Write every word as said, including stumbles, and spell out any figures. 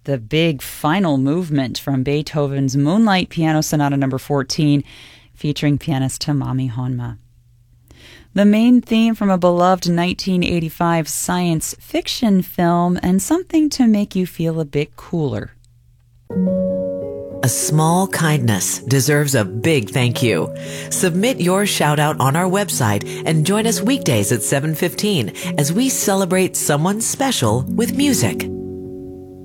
the big final movement from Beethoven's Moonlight Piano Sonata number fourteen, featuring pianist Tomomi Honma. The main theme from a beloved nineteen eighty-five science fiction film, and something to make you feel a bit cooler. A small kindness deserves a big thank you. Submit your shout out on our website and join us weekdays at seven fifteen as we celebrate someone special with music.